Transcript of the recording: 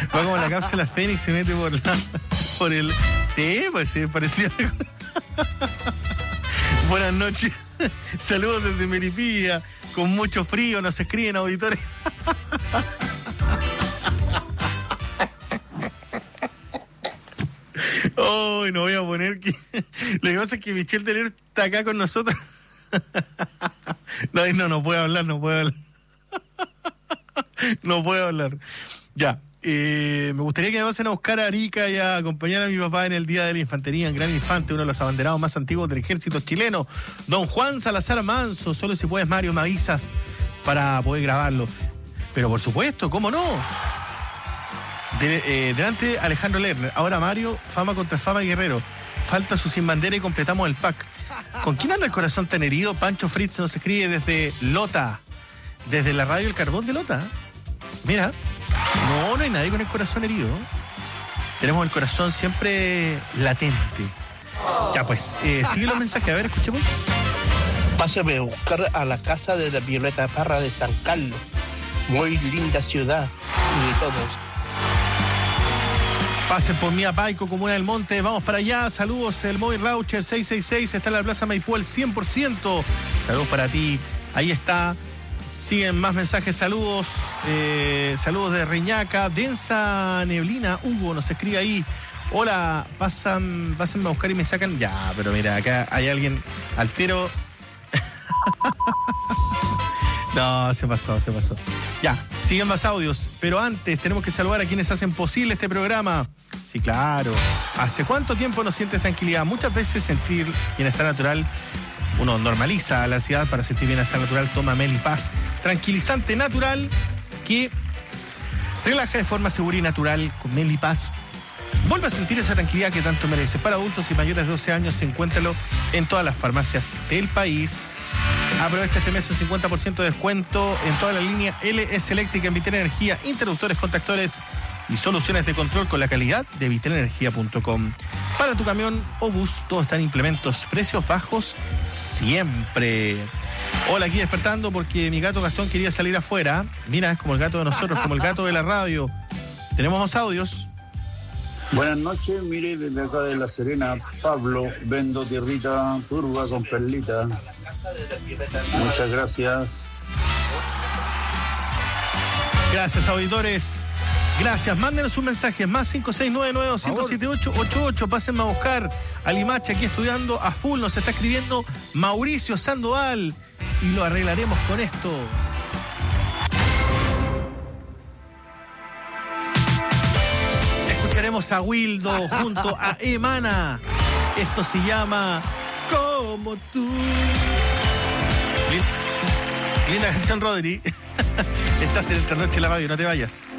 Va como la cápsula Fénix, se mete por el... Sí, pues sí, parecía algo. Buenas noches. Saludos desde Melipilla. Con mucho frío, nos escriben auditores. Oh, no voy a poner que... Lo que pasa es que Michelle Teler está acá con nosotros. No puede hablar. No puedo hablar. Ya. Me gustaría que me pasen a buscar a Arica y a acompañar a mi papá en el Día de la Infantería, en Gran Infante, uno de los abanderados más antiguos del ejército chileno, don Juan Salazar Manso. Solo si puedes, Mario, me avisas para poder grabarlo. Pero por supuesto, ¿cómo no? Delante Alejandro Lerner. Ahora Mario, fama contra fama, Guerrero. Falta su sin bandera y completamos el pack. ¿Con quién anda el corazón tan herido? Pancho Fritz nos escribe desde Lota, desde la radio El Carbón de Lota. Mira, no hay nadie con el corazón herido. Tenemos el corazón siempre latente. Ya pues, sigue los mensajes, a ver, escuchemos. Pásame a buscar a la casa de la Violeta Parra de San Carlos. Muy linda ciudad, y de todos. Pasen por Mía Paico, Comuna del Monte, vamos para allá. Saludos, el móvil Raucher 666, está en la Plaza Maipú al 100%. Saludos para ti, ahí está. Siguen más mensajes, saludos. Saludos de Reñaca, densa neblina. Hugo nos escribe ahí. Hola, pásenme a buscar y me sacan. Ya, pero mira, acá hay alguien altero. No, se pasó. Ya, siguen más audios, pero antes tenemos que saludar a quienes hacen posible este programa. Sí, claro. ¿Hace cuánto tiempo no sientes tranquilidad? Muchas veces sentir bienestar natural, uno normaliza la ansiedad. Para sentir bienestar natural, toma Melipaz, tranquilizante natural que relaja de forma segura y natural. Con Melipaz vuelve a sentir esa tranquilidad que tanto mereces. Para adultos y mayores de 12 años, encuéntralo en todas las farmacias del país. Aprovecha este mes un 50% de descuento en toda la línea LS Eléctrica en Vitel Energía, interruptores, contactores y soluciones de control con la calidad de vitelenergia.com. Para tu camión o bus, todo está en implementos, precios bajos siempre. Hola, aquí despertando porque mi gato Gastón quería salir afuera. Mira, es como el gato de nosotros, como el gato de la radio. Tenemos más audios. Buenas noches, mire, desde acá de La Serena, Pablo, vendo tierrita turba con perlita. Muchas gracias. Gracias, auditores. Gracias, mándenos un mensaje, más 569-900-77888. Pásenme a buscar a Limache aquí estudiando a full. Nos está escribiendo Mauricio Sandoval y lo arreglaremos con esto. Escucharemos a Wildo junto a Emana. Esto se llama Como tú. Linda canción, Rodri. Estás en esta noche en la radio, no te vayas.